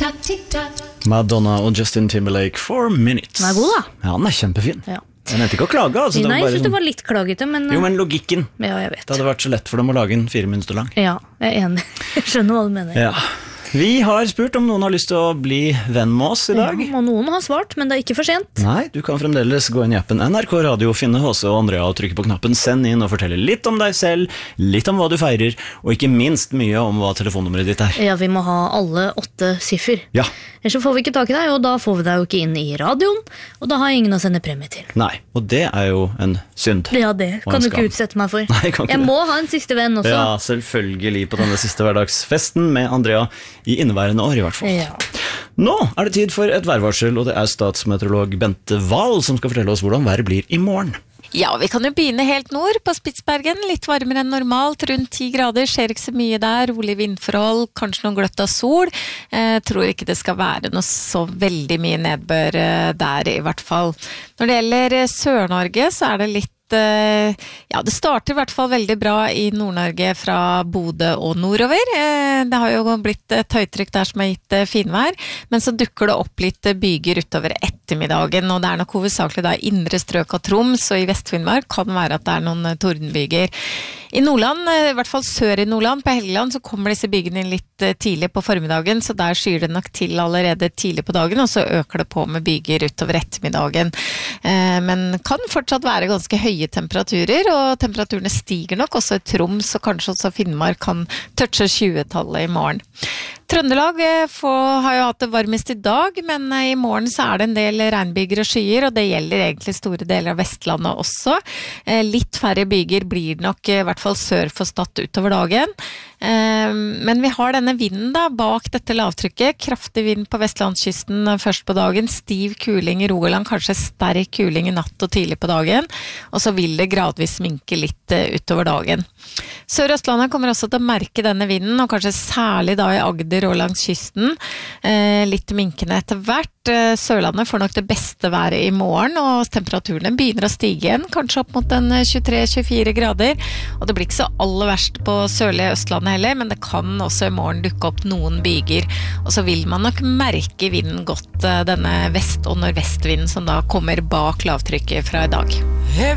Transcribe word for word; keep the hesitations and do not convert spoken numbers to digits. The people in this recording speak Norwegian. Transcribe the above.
Tick-tock, tick-tock. Madonna og Justin Timberlake, Four Minutes. Den er god da. Ja, den er kjempefin. Ja. Jeg mente ikke å klage, altså. Nei, det var jeg bare synes det sånn... var litt klagete, men... Jo, men logikken. Ja, jeg vet. Det hadde vært så lett for dem å lage en fire minutter lang. Ja, jeg er enig. Jeg skjønner hva du mener. Ja. Vi har spurt om noen har lyst til å bli venn med oss i dag. Ja, og noen har svart, men det er ikke for sent. Nei, du kan fremdeles gå inn i appen N R K Radio, finne H C og Andrea og trykke på knappen Send inn og fortelle litt om deg selv, litt om hva du feirer, og ikke minst mye om hva telefonnummeret ditt er. Ja, vi må ha alle åtte siffer. Ja. Ellers så får vi ikke tak i deg, og da får vi deg jo ikke inn i radioen, og da har jeg ingen å sende premie til. Nei, og det er jo en synd. Ja, det kan du ikke utsette meg for. Nei, jeg kan ikke jeg det. må ha en siste venn også. Ja, selvfølgelig på denne siste hverdagsfesten med Andrea i inneværende år i hvert fall. Ja. Nå er det tid for et værvarsel, og det er statsmeteorolog Bente Wahl som skal fortelle oss hvordan været blir i morgen. Ja, vi kan jo begynne helt nord på Spitsbergen, litt varmere enn normalt, rundt ti grader, skjer ikke så mye der, rolig vindforhold, kanskje noen gløtt av sol. Jeg tror ikke det skal være noe så veldig mye nedbør der i hvert fall. Når det gjelder Sør-Norge så er det litt ja, det starter i hvert fall veldig bra i Nord-Norge fra Bodø og nordover. Det har jo blitt et høytrykk der som har gitt finvær, men så dukker det opp litt byger utover ettermiddagen, og det er nok hovedsakelig da indre strøk av Troms, og i Vest-Finnmark kan det være at det er noen tordenbyger. I Nordland, i hvert fall sør i Nordland, på Helgeland, så kommer disse bygene inn litt tidlig på formiddagen, så der skyr det nok til allerede tidlig på dagen, og så øker det på med byger utover ettermiddagen. Men kan fortsatt være ganske høye temperaturer, og temperaturene stiger nok også i Troms, og kanskje også Finnmark kan touche tjue-tallet i morgen. Trøndelag får, har jo hatt det varmest i dag, men i morgen så er det en del regnbyger og skyer, og det gjelder egentlig store deler av Vestlandet også. Litt færre byger blir det nok, i hvert fall sør for Stad utover dagen. Men vi har denne vinden da, bak dette lavtrykket, kraftig vind på Vestlandskysten først på dagen, stiv kuling i Rogaland, kanskje sterk kuling i natt og tidlig på dagen, og så vil det gradvis minke litt utover dagen. Sør-Østlandet kommer også til å merke denne vinden, og kanskje særlig da i Agder og langs kysten, litt minkende etter hvert. Sørlandet får nok det beste været i morgen, og temperaturene begynner å stige igjen, kanskje opp mot en tjuetre til tjuefire grader, og det blir ikke så aller verst på sørlige Østlandet heller, men det kan også i morgen dukke opp noen byger, og så vil man nok merke vinden godt, denne vest- og nordvestvinden som da kommer bak lavtrykket fra i dag.